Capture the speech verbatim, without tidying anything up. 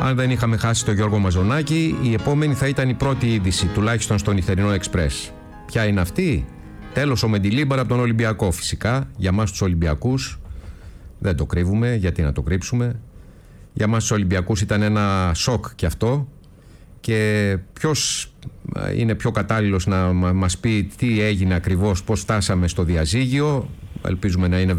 αν δεν είχαμε χάσει τον Γιώργο Μαζονάκη, η επόμενη θα ήταν η πρώτη είδηση, τουλάχιστον στο νυχτερινό Εξπρές. Ποια είναι αυτή? Τέλος ο Μεντιλίμπαρ από τον Ολυμπιακό, φυσικά. Για μας τους Ολυμπιακούς δεν το κρύβουμε, γιατί να το κρύψουμε. Για μας τους Ολυμπιακούς ήταν ένα σοκ κι αυτό. Και ποιος είναι πιο κατάλληλος να μας πει τι έγινε ακριβώς, πώς φτάσαμε στο διαζύγιο? Ελπίζουμε να είναι